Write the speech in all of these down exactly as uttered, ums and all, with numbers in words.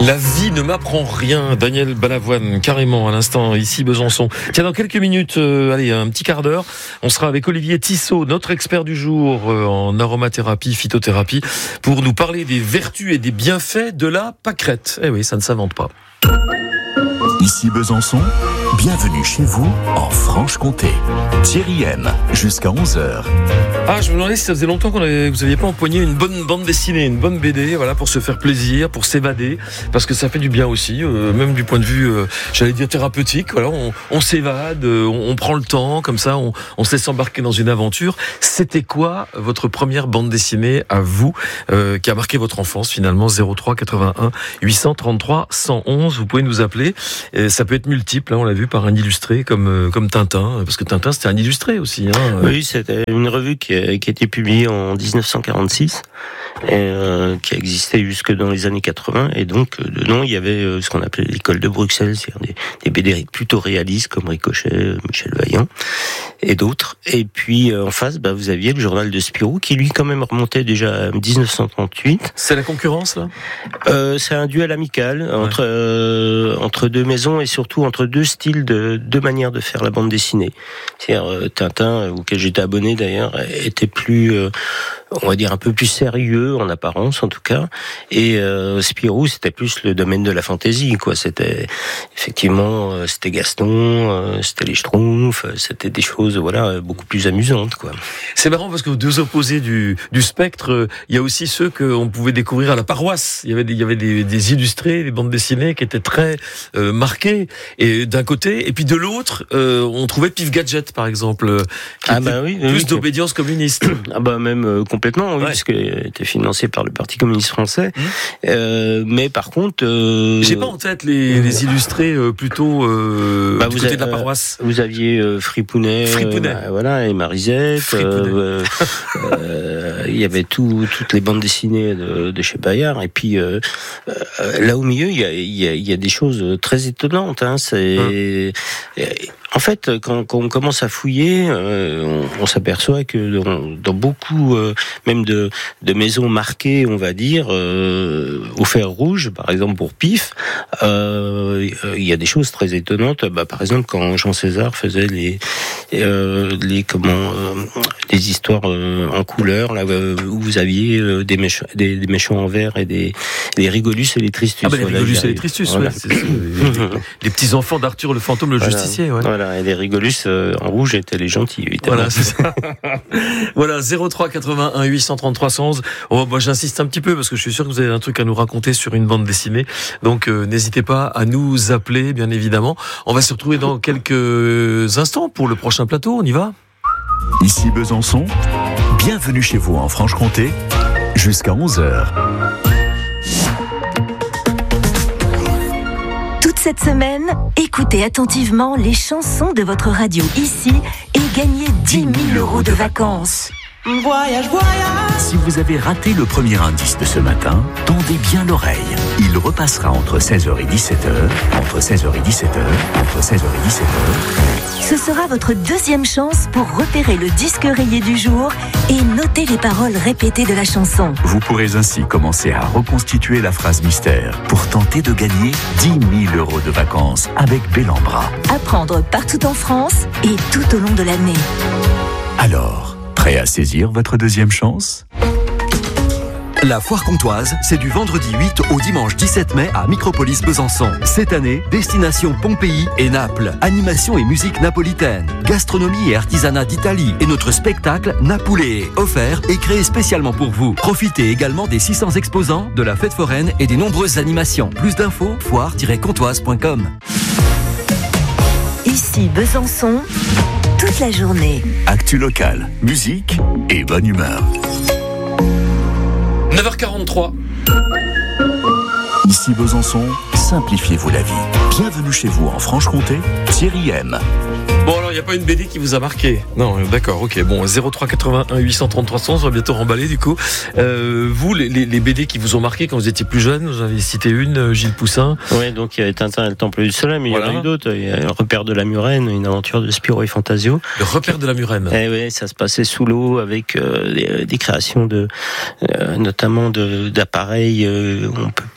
La vie ne m'apprend rien, Daniel Balavoine, carrément, à l'instant, ici Besançon. Tiens, dans quelques minutes, euh, allez, un petit quart d'heure, on sera avec Olivier Tissot, notre expert du jour euh, en aromathérapie, phytothérapie, pour nous parler des vertus et des bienfaits de la pâquerette. Eh oui, ça ne s'invente pas. Ici Besançon, bienvenue chez vous en Franche-Comté. Thierry M, jusqu'à onze heures. Ah, je me demandais si ça faisait longtemps qu'on avait, vous n'aviez pas empoigné une bonne bande dessinée, une bonne B D, voilà, pour se faire plaisir, pour s'évader, parce que ça fait du bien aussi, euh, même du point de vue, euh, j'allais dire thérapeutique. Voilà, on, on s'évade, euh, on, on prend le temps, comme ça, on, on se laisse embarquer dans une aventure. C'était quoi votre première bande dessinée à vous, euh, qui a marqué votre enfance finalement? Zéro trois quatre-vingt-un huit cent trente-trois cent onze. Vous pouvez nous appeler. Et ça peut être multiple, hein, on l'a vu, par un illustré comme euh, comme Tintin, parce que Tintin c'était un illustré aussi. Hein. Oui, c'était une revue qui a, qui a été publiée en dix-neuf cent quarante-six, et, euh, qui a existé jusque dans les années quatre-vingts, et donc euh, dedans il y avait euh, ce qu'on appelait l'école de Bruxelles, c'est-à-dire des, des B D plutôt réalistes comme Ricochet, Michel Vaillant et d'autres. Et puis euh, en face, bah, vous aviez le journal de Spirou qui lui quand même remontait déjà à dix-neuf cent trente-huit. C'est la concurrence là euh, C'est un duel amical entre ouais. euh, entre deux maisons et surtout entre deux styles, de deux manières de faire la bande dessinée. C'est-à-dire euh, Tintin, auquel j'étais abonné d'ailleurs, était plus, euh, on va dire un peu plus sérieux en apparence en tout cas, et euh, Spirou c'était plus le domaine de la fantaisie, quoi. C'était effectivement, euh, c'était Gaston, euh, c'était les Schtroumpfs, c'était des choses, voilà, beaucoup plus amusantes, quoi. C'est marrant parce que aux deux opposés du, du spectre, il y a aussi ceux qu'on pouvait découvrir à la paroisse. Il y avait des, il y avait des, des illustrés, des bandes dessinées qui étaient très euh, marquées, et d'un côté, et puis de l'autre, euh, on trouvait Pif Gadget par exemple, qui ah était bah oui, plus oui, d'obédience que... communiste. Ah bah même euh, complètement, oui, ouais. Parce qu'elle était financée par le Parti communiste français. Mmh. Euh, mais par contre, euh... j'ai pas en tête les, les illustrés euh, plutôt euh, bah du côté a, de la paroisse. Vous aviez euh, Fripounet, Fripounet. Euh, bah, voilà, et Marisette. Euh, euh, il y avait tout, toutes les bandes dessinées de, de chez Bayard. Et puis euh, euh, là au milieu, il y a, il y a, il y a des choses très étonnantes. Hein, c'est mmh. En fait, quand, quand on commence à fouiller, euh, on, on s'aperçoit que dans, dans beaucoup, euh, même de, de maisons marquées, on va dire, euh, au fer rouge, par exemple pour Pif, euh, il y a des choses très étonnantes. Bah, par exemple, quand Jean César faisait les, euh, les comment, euh, les histoires euh, en couleur, là où vous aviez euh, des, méchants, des, des méchants en vert et des les Rigolus et les Tristus. Ah bah les voilà, Rigolus et les Tristus, voilà. Ouais, c'est, c'est, les, les petits enfants d'Arthur le fantôme, le voilà. justicier. Ouais. Voilà. Et les Rigolus euh, en rouge étaient les gentils, évidemment. Voilà, c'est ça. Voilà, zéro trois quatre-vingt-un huit cent trente-trois cent onze. Oh, moi, j'insiste un petit peu parce que je suis sûr que vous avez un truc à nous raconter sur une bande dessinée. Donc, euh, n'hésitez pas à nous appeler, bien évidemment. On va se retrouver dans quelques instants pour le prochain plateau. On y va? Ici Besançon, bienvenue chez vous en Franche-Comté, jusqu'à onze heures. Cette semaine, écoutez attentivement les chansons de votre radio ici et gagnez dix mille euros de vacances. Voyage, voyage. Si vous avez raté le premier indice de ce matin, tendez bien l'oreille. Il repassera entre seize heures et dix-sept heures, entre seize heures et dix-sept heures, entre seize heures et dix-sept heures. Ce sera votre deuxième chance pour repérer le disque rayé du jour et noter les paroles répétées de la chanson. Vous pourrez ainsi commencer à reconstituer la phrase mystère pour tenter de gagner dix mille euros de vacances avec Bellambra. À prendre partout en France et tout au long de l'année. Alors, prêt à saisir votre deuxième chance ? La Foire Comtoise, c'est du vendredi huit au dimanche dix-sept mai à Micropolis Besançon. Cette année, destination Pompéi et Naples. Animation et musique napolitaine, gastronomie et artisanat d'Italie et notre spectacle Napoulet, offert et créé spécialement pour vous. Profitez également des six cents exposants, de la fête foraine et des nombreuses animations. Plus d'infos, foire tiret comtoise point com. Ici Besançon, toute la journée. Actu locale, musique et bonne humeur. neuf heures quarante-trois. Ici Besançon, simplifiez-vous la vie. Bienvenue chez vous en Franche-Comté, Thierry M. Bon, alors, il n'y a pas une B D qui vous a marqué? Non, d'accord, ok. Bon, zéro trois quatre-vingt-un huit cent trente-trois cent, on va bientôt remballer, du coup. Euh, vous, les, les, les B D qui vous ont marqué quand vous étiez plus jeune, vous en avez cité une, Gilles Poussin. Oui, donc il y avait Tintin et le Temple du Soleil, mais voilà. Il y en a eu d'autres. Il y a le Repère de la Murène, une aventure de Spirou et Fantasio. Le Repère de la Murène. Eh oui, ça se passait sous l'eau avec euh, des, des créations de, euh, notamment de, d'appareils, euh, on peut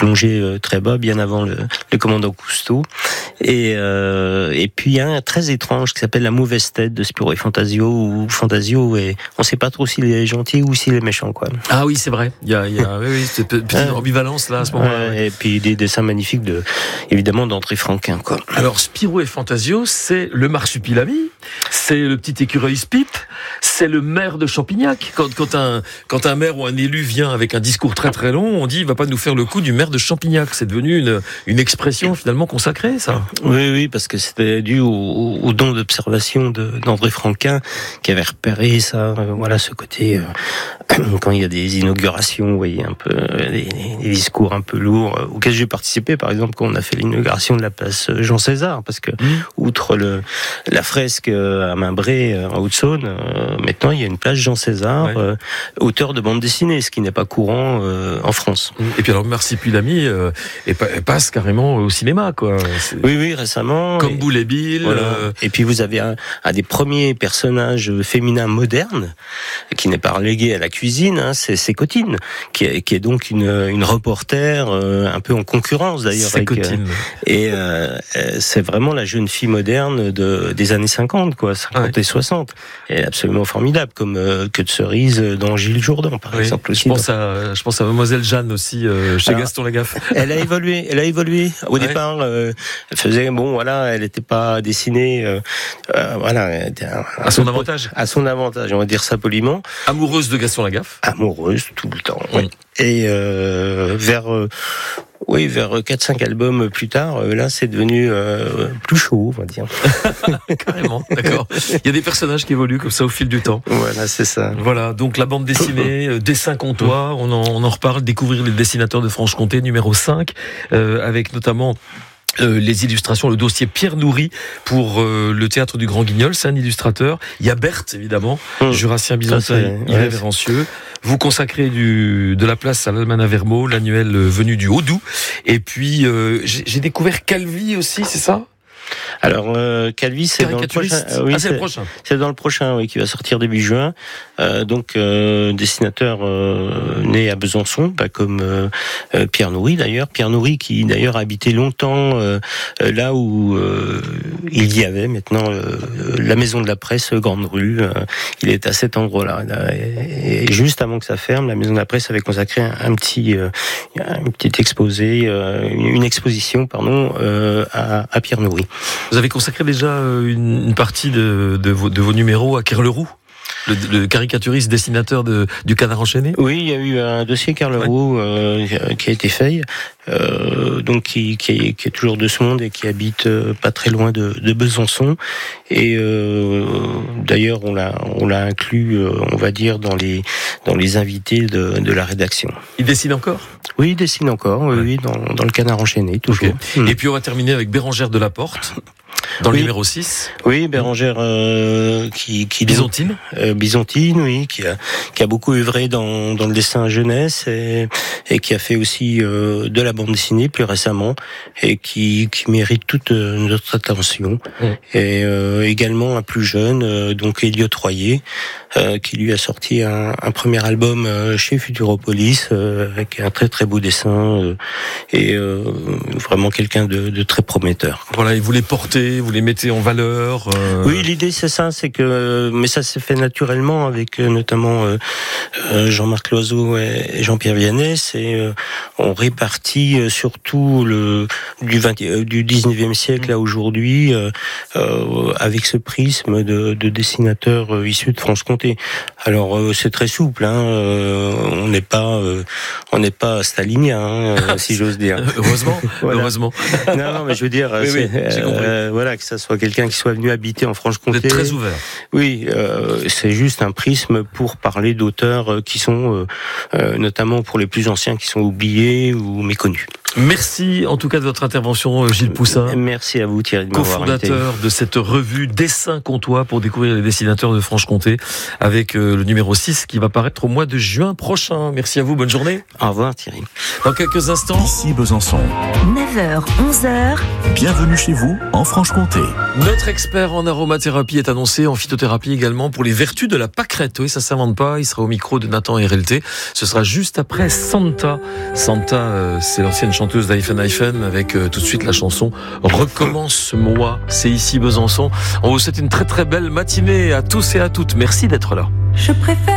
plongé euh, très bas, bien avant le, le commandant Cousteau. Et, euh, et puis il y a un très étrange qui s'appelle La mauvaise tête de Spiro et Fantasio, où Fantasio, et on sait pas trop s'il est gentil ou s'il est méchant, quoi. Ah oui, c'est vrai. Il y a, il y a oui, oui, cette petite Ouais. ambivalence là à ce moment-là. Ouais, et puis des dessins magnifiques de, évidemment, d'André Franquin, quoi. Alors Spirou et Fantasio, c'est le marsupilami, c'est le petit écureuil Spip, c'est le maire de Champignac. Quand, quand un quand un maire ou un élu vient avec un discours très très long, on dit il va pas nous faire le coup du maire de Champignac. C'est devenu une une expression finalement consacrée, ça. Oui, oui, parce que c'était dû au, au, au don d'observation de, d'André Franquin, qui avait repéré ça, euh, voilà, ce côté, euh, quand il y a des inaugurations, vous voyez, un peu, euh, des, des discours un peu lourds, euh, auxquels j'ai participé, par exemple, quand on a fait l'inauguration de la place Jean César, parce que, mmh. outre le, la fresque à Mainbré, en Haute-Saône, euh, maintenant, il y a une place Jean César, ouais. euh, auteur de bande dessinée, ce qui n'est pas courant euh, en France. Et puis alors, Marsupilami euh, et passe carrément au cinéma, quoi. C'est... Oui, oui, récemment. Comme Boule et Bill. Voilà. Euh... Et puis vous avez un, un des premiers personnages féminins modernes qui n'est pas relégué à la cuisine, hein, c'est, c'est Cotine, qui est, qui est donc une, une reporter euh, un peu en concurrence d'ailleurs. C'est avec, Cotine. Euh, et euh, c'est vraiment la jeune fille moderne de, des années cinquante, quoi, cinquante ouais. et soixante. Elle est absolument formidable, comme euh, que de cerise dans Gilles Jourdan, par oui, exemple. Aussi, je pense donc. à, je pense à Mademoiselle Jeanne aussi euh, chez Alors, Gaston Lagaffe. Elle a évolué, elle a évolué. Au ouais. départ, euh, elle faisait bon, voilà, elle n'était pas dessinée, euh, euh, voilà, un, à son avantage. À son avantage, on va dire ça poliment. Amoureuse de Gaston Lagaffe. Amoureuse tout le temps. Oui. Ouais. Et euh, vers euh, oui, vers quatre cinq albums plus tard, euh, là, c'est devenu euh, plus chaud, on va dire. Carrément, d'accord. Il y a des personnages qui évoluent comme ça au fil du temps. Voilà, c'est ça. Voilà, donc la bande dessinée, euh, dessin comtois, on en, on en reparle, découvrir les dessinateurs de Franche-Comté, numéro cinq, euh, avec notamment... Euh, les illustrations, le dossier Pierre Nourri pour euh, le Théâtre du Grand Guignol, c'est un illustrateur. Il y a Berthe, évidemment, mmh. Jurassien Byzantin, irrévérencieux. Ouais. Vous consacrez du, de la place à l'Almanach Vermeau, l'annuel euh, venu du Haut-Doubs. Et puis, euh, j'ai, j'ai découvert Calvi aussi, c'est ça ? Alors euh, Calvi, c'est dans le prochain. Euh, oui, ah, c'est, c'est le prochain. C'est dans le prochain, oui, qui va sortir début juin. Euh, donc euh, dessinateur euh, né à Besançon, pas comme euh, euh, Pierre Nourri d'ailleurs. Pierre Nourri qui d'ailleurs a habité longtemps euh, là où euh, il y avait maintenant euh, la maison de la presse Grande Rue. Euh, il est à cet endroit-là. Et, et juste avant que ça ferme, la maison de la presse avait consacré un, un petit, euh, un petit exposé, euh, une exposition, pardon, euh, à, à Pierre Nourri. Vous avez consacré déjà une, une partie de, de, vos, de vos numéros à Kerleroux, le, le caricaturiste dessinateur de, du Canard enchaîné. Oui, il y a eu un dossier Kerleroux ouais. euh, qui a été fait, euh, donc qui, qui, est, qui est toujours de ce monde et qui habite euh, pas très loin de, de Besançon. Et euh, d'ailleurs, on l'a, on l'a inclus, euh, on va dire, dans les, dans les invités de, de la rédaction. Il dessine encore ? Oui, il dessine encore, ouais. oui, dans, dans le Canard enchaîné, toujours. Okay. Mmh. Et puis on va terminer avec Bérangère Delaporte. Dans le oui. numéro six. Oui, Bérangère euh, qui, qui Byzantine. Euh, Byzantine, oui, qui a qui a beaucoup œuvré dans dans le dessin jeunesse et et qui a fait aussi euh, de la bande dessinée plus récemment et qui qui mérite toute notre attention. Mmh. Et euh, également un plus jeune, euh, donc Elliot Royer, euh, qui lui a sorti un, un premier album euh, chez Futuropolis euh, avec un très très beau dessin euh, et euh, vraiment quelqu'un de, de très prometteur. Voilà, il voulait porter. Vous les mettez en valeur. Euh... Oui, l'idée c'est ça, c'est que, mais ça s'est fait naturellement avec euh, notamment euh, Jean-Marc Loiseau et Jean-Pierre Vianney. C'est euh, on répartit euh, surtout le du vingt, euh, du dix-neuvième siècle à aujourd'hui euh, euh, avec ce prisme de, de dessinateurs euh, issus de Franche-Comté. Alors euh, c'est très souple, hein, euh, on n'est pas euh, on n'est pas stalinien, hein, si j'ose dire. Heureusement, voilà. Heureusement. Non, non, mais je veux dire, oui, c'est, oui, j'ai compris. Euh, voilà, que ça soit quelqu'un qui soit venu habiter en Franche-Comté. Vous êtes très ouvert. Oui, euh, c'est juste un prisme pour parler d'auteurs qui sont, euh, euh, notamment pour les plus anciens, qui sont oubliés ou méconnus. Merci en tout cas de votre intervention, Gilles Poussin. Merci à vous Thierry de m'avoir invité. Cofondateur de cette revue Dessin Comtois pour découvrir les dessinateurs de Franche-Comté avec euh, le numéro six qui va paraître au mois de juin prochain. Merci à vous, bonne journée. Au revoir Thierry. Dans quelques instants. Ici Besançon. neuf heures, onze heures. Bienvenue chez vous en Franche-Comté. Notre expert en aromathérapie est annoncé, en phytothérapie également, pour les vertus de la pâquerette. Oui, ça s'invente pas. Il sera au micro de Nathan R L T. Ce sera juste après Santa. Santa, euh, c'est l'ancienne chanteuse d'Hyphen Hyphen avec euh, tout de suite la chanson Recommence-moi. C'est ici Besançon. On vous souhaite une très très belle matinée à tous et à toutes. Merci d'être là. Je préfère